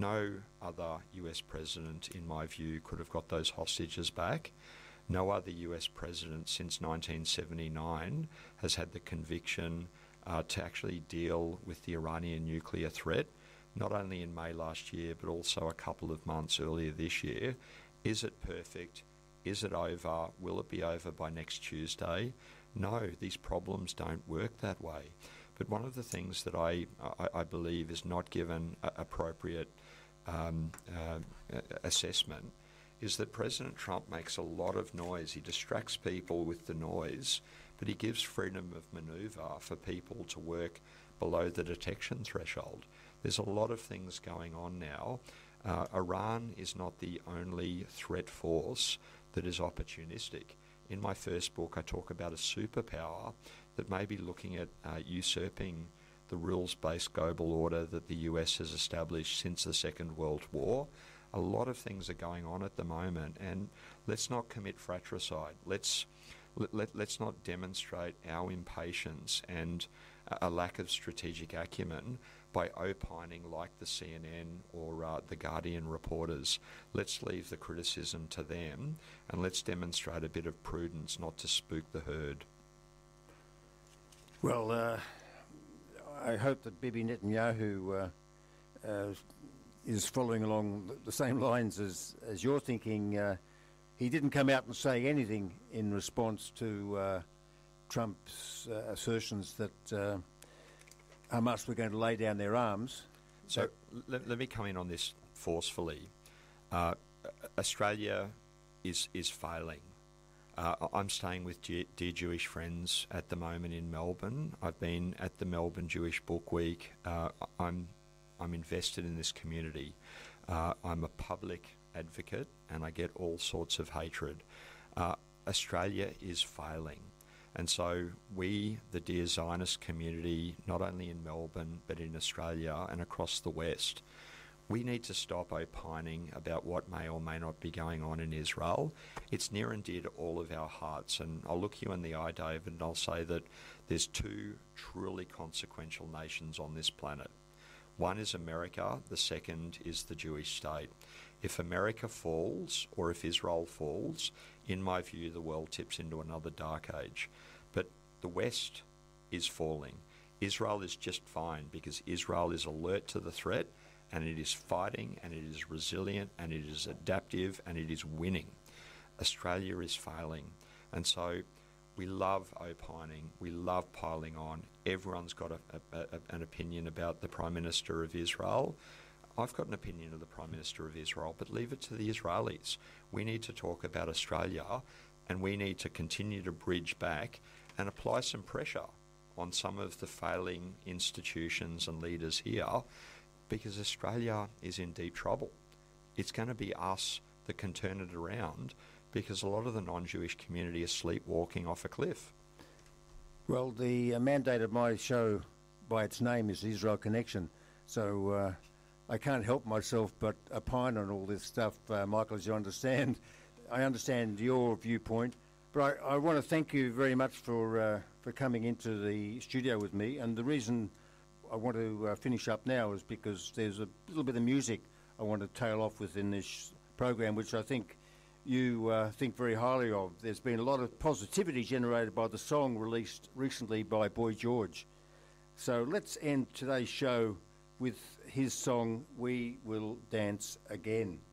No other US president, in my view, could have got those hostages back. No other US president since 1979 has had the conviction to actually deal with the Iranian nuclear threat, not only in May last year, but also a couple of months earlier this year. Is it perfect? Is it over? Will it be over by next Tuesday? No, these problems don't work that way. But one of the things that I believe is not given appropriate assessment is that President Trump makes a lot of noise. He distracts people with the noise, but he gives freedom of manoeuvre for people to work below the detection threshold. There's a lot of things going on now. Iran is not the only threat force that is opportunistic. In my first book, I talk about a superpower that may be looking at usurping the rules-based global order that the US has established since the Second World War. A lot of things are going on at the moment, and let's not commit fratricide. Let's not demonstrate our impatience and a lack of strategic acumen by opining like the CNN or the Guardian reporters. Let's leave the criticism to them, and let's demonstrate a bit of prudence not to spook the herd. Well, I hope that Bibi Netanyahu is following along the same lines as you're thinking. He didn't come out and say anything in response to Trump's assertions that Hamas were going to lay down their arms. So let me come in on this forcefully. Australia is failing. I'm staying with dear Jewish friends at the moment in Melbourne. I've been at the Melbourne Jewish Book Week. I'm invested in this community. I'm a public advocate, and I get all sorts of hatred. Australia is failing. And so we, the Dear Zionist community, not only in Melbourne, but in Australia and across the West, we need to stop opining about what may or may not be going on in Israel. It's near and dear to all of our hearts. And I'll look you in the eye, David, and I'll say that there's two truly consequential nations on this planet. One is America, the second is the Jewish state. If America falls, or if Israel falls, in my view, the world tips into another dark age. But the West is falling. Israel is just fine because Israel is alert to the threat, and it is fighting, and it is resilient, and it is adaptive, and it is winning. Australia is failing. And so we love opining, we love piling on. Everyone's got an opinion about the Prime Minister of Israel. I've got an opinion of the Prime Minister of Israel, but leave it to the Israelis. We need to talk about Australia, and we need to continue to bridge back and apply some pressure on some of the failing institutions and leaders here, because Australia is in deep trouble. It's going to be us that can turn it around, because a lot of the non-Jewish community is sleepwalking off a cliff. Well, the mandate of my show by its name is Israel Connection, so I can't help myself but opine on all this stuff, Michael, as you understand. I understand your viewpoint, but I want to thank you very much for coming into the studio with me, and the reason I want to finish up now is because there's a little bit of music I want to tail off with in this program, which I think you think very highly of. There's been a lot of positivity generated by the song released recently by Boy George. So let's end today's show with his song, We Will Dance Again.